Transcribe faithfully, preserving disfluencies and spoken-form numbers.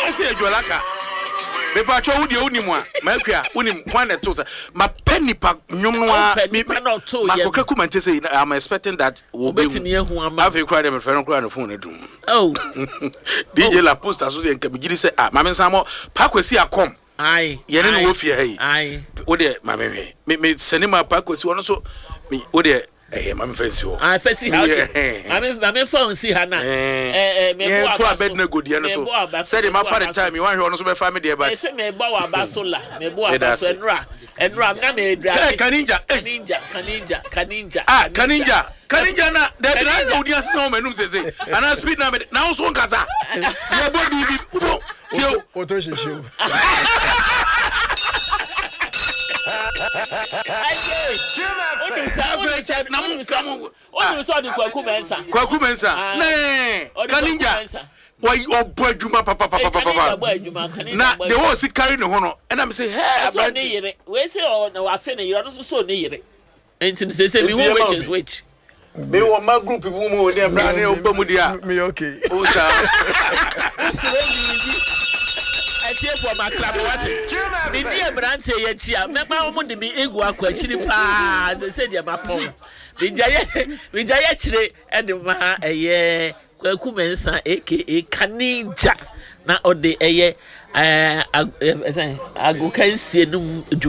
say Jolaka. Me pa cho wudi unimu a makua unim kwan na to ma penny pa nwumwa me ma kokra kuma nte say I'm expecting that will be have you cried them friend cry no phone edum oh D J La Posta so dey nkam gidi say ah ma me nsamo pa kwasi akom ai ye ne no fie hai ai wo de ma me hwe me me cinema pa kwasi wono so wo de eh ma me fancy ho ah fancy how I mean I mean phone see her na eh eh me bo to abed na godie no so say the ma for the time you wan hwe ono so be fa me de but say me bo wa basola me bo wa baso enra enra na me dra kaninja kaninja kaninja kaninja ah kaninja kaninja na de na odi asan manum sese ana speed na me na so nkasa ye body bi ubo tio oto shishu Onu so di kwaku mensa. Kwaku mensa. Nee. Kaninja. Why obo adwuma papa papa papa. Na the one sit carry no ho no. And I'm say, "Hey, so ne yire. We say o na wa fe ne yire no so ne yire." Enti say say me who which is which. Me wo ma group people mo dey bra ne obo mu dia. Me okay. O sa. Atie for my club what? Me dey brante ye chia. Me ma mo de me egu akwa chiri pa. They say dey ma pon. Me jaye me jaye chire e de ma eye kwaku mensa aka Kaninja na ode eye eh agokansie no